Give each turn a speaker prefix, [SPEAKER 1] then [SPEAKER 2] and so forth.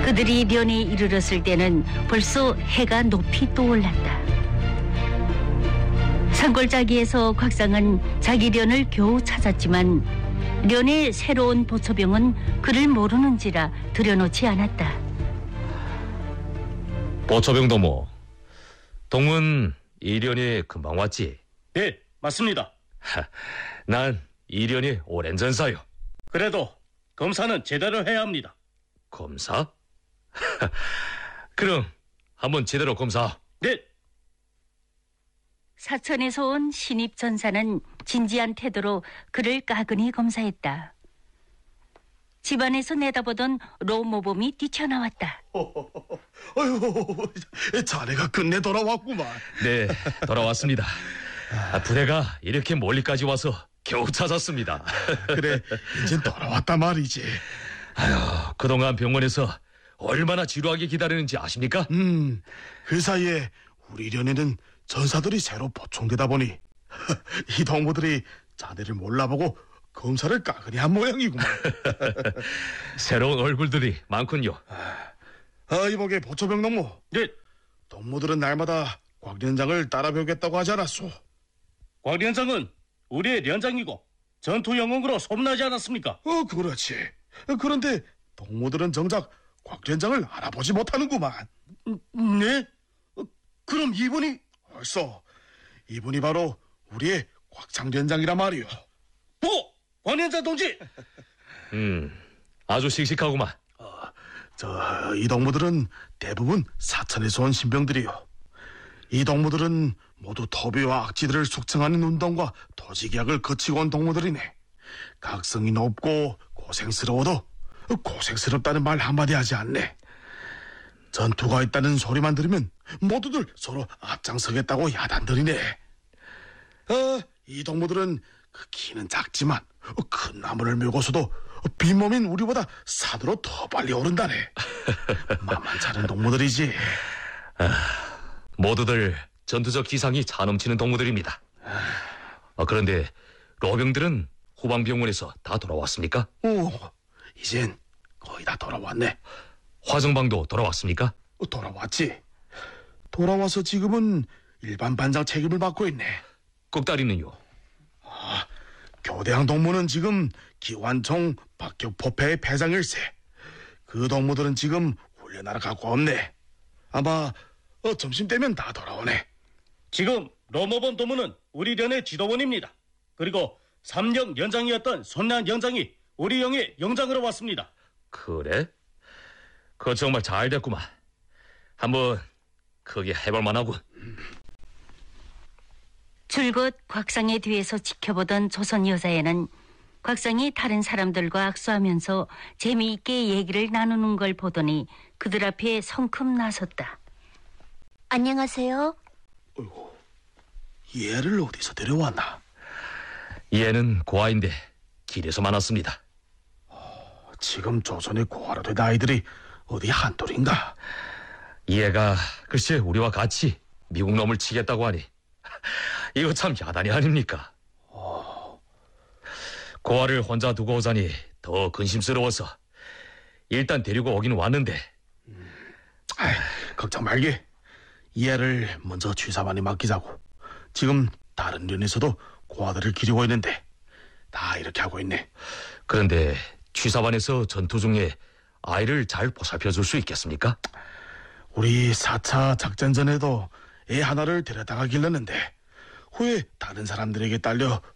[SPEAKER 1] 그들이 련에 이르렀을 때는 벌써 해가 높이 떠올랐다. 산골짜기에서 곽상은 자기 련을 겨우 찾았지만 련의 새로운 보초병은 그를 모르는지라 들여놓지 않았다.
[SPEAKER 2] 보초병 도모, 동문 이련이 금방 왔지?
[SPEAKER 3] 네, 맞습니다.
[SPEAKER 2] 난 이련이 오랜 전사요.
[SPEAKER 3] 그래도 검사는 제대로 해야 합니다.
[SPEAKER 2] 검사? 그럼 한번 제대로 검사.
[SPEAKER 3] 네.
[SPEAKER 1] 사천에서 온 신입 전사는 진지한 태도로 그를 까그니 검사했다. 집안에서 내다보던 로모범이 뛰쳐나왔다.
[SPEAKER 4] 어휴, 자네가 끝내 돌아왔구만.
[SPEAKER 2] 네, 돌아왔습니다. 부대가 이렇게 멀리까지 와서 겨우 찾았습니다.
[SPEAKER 4] 그래, 이젠 돌아왔단 말이지.
[SPEAKER 2] 아휴, 그동안 병원에서 얼마나 지루하게 기다리는지 아십니까?
[SPEAKER 4] 그 사이에 우리 련에는 전사들이 새로 보충되다 보니 이 동무들이 자네를 몰라보고 검사를 까그니 한 모양이구만.
[SPEAKER 2] 새로운 얼굴들이 많군요.
[SPEAKER 4] 이보게 보초병 동무.
[SPEAKER 3] 네.
[SPEAKER 4] 동무들은 날마다 곽連장을 따라 배우겠다고 하지 않았소?
[SPEAKER 3] 곽連장은 우리의連장이고 전투 영웅으로 소문나지 않았습니까?
[SPEAKER 4] 그렇지. 그런데 동무들은 정작 곽連장을 알아보지 못하는구만.
[SPEAKER 3] 네? 그럼 이분이?
[SPEAKER 4] 벌써 이분이 바로 우리의 곽상連장이란 말이오.
[SPEAKER 3] 보고! 곽連장 동지!
[SPEAKER 2] 아주 씩씩하구만.
[SPEAKER 4] 이 동무들은 대부분 사천에서 온 신병들이요. 이 동무들은 모두 토비와 악지들을 숙청하는 운동과 토지계약을 거치고 온 동무들이네. 각성이 높고 고생스러워도 고생스럽다는 말 한마디 하지 않네. 전투가 있다는 소리만 들으면 모두들 서로 앞장서겠다고 야단들이네. 이 동무들은 그 키는 작지만 큰 나무를 메고서도 빈몸인 우리보다 산으로 더 빨리 오른다네. 만만치 않은 동무들이지.
[SPEAKER 2] 모두들 전투적 기상이 차넘치는 동무들입니다. 그런데 로병들은 후방병원에서 다 돌아왔습니까?
[SPEAKER 4] 이젠 거의 다 돌아왔네.
[SPEAKER 2] 화정방도 돌아왔습니까?
[SPEAKER 4] 돌아왔지. 돌아와서 지금은 일반 반장 책임을 맡고 있네.
[SPEAKER 2] 꼭다리는요?
[SPEAKER 4] 교대항 동무는 지금 기관총 박격포패의 패장일세. 그 동무들은 지금 훈련하러 가고 없네. 아마 점심 때면 다 돌아오네.
[SPEAKER 3] 지금 로모범 도무는 우리連의 지도원입니다. 그리고 3령 연장이었던 손난 영장이 우리 영의 영장으로 왔습니다.
[SPEAKER 2] 그래? 그거 정말 잘 됐구만. 한번 크게 해볼 만하군.
[SPEAKER 1] 줄곧 곽상의 뒤에서 지켜보던 조선 여사에는 곽상이 다른 사람들과 악수하면서 재미있게 얘기를 나누는 걸 보더니 그들 앞에 성큼 나섰다.
[SPEAKER 5] 안녕하세요.
[SPEAKER 4] 얘를 어디서 데려왔나?
[SPEAKER 2] 얘는 고아인데 길에서 만났습니다.
[SPEAKER 4] 지금 조선에 고아로 된 아이들이 어디 한둘인가?
[SPEAKER 2] 얘가 글쎄 우리와 같이 미국 놈을 치겠다고 하니 이거 참 야단이 아닙니까? 고아를 혼자 두고 오자니 더 근심스러워서 일단 데리고 오긴 왔는데.
[SPEAKER 4] 걱정 말게. 얘를 먼저 취사반에 맡기자고. 지금 다른 면에서도 고아들을 기르고 있는데 다 이렇게 하고 있네.
[SPEAKER 2] 그런데 취사반에서 전투 중에 아이를 잘 보살펴줄 수 있겠습니까?
[SPEAKER 4] 우리 4차 작전 전에도 애 하나를 데려다가 길렀는데 후에 다른 사람들에게 딸려